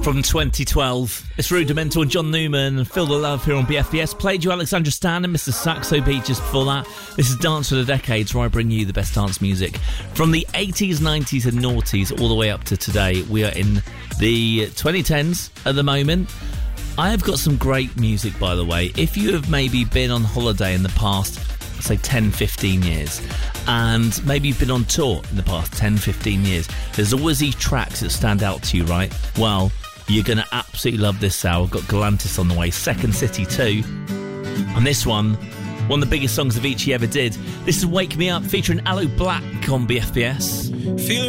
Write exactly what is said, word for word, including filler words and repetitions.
From twenty twelve, it's Rudimental and John Newman and Feel the Love here on B F B S. Played you Alexandra Stan and Mister Saxo Beat just before that. This is Dance for the Decades, where I bring you the best dance music from the eighties, nineties and noughties all the way up to today. We are in the twenty tens at the moment. I have got some great music, by the way. If you have maybe been on holiday in the past, say ten, fifteen years, and maybe you've been on tour in the past ten, fifteen years, there's always these tracks that stand out to you, right? Well, you're going to absolutely love this hour. We've got Galantis on the way, Second City too. And this one, one of the biggest songs Avicii ever did. This is Wake Me Up featuring Aloe Black on B F B S. Feel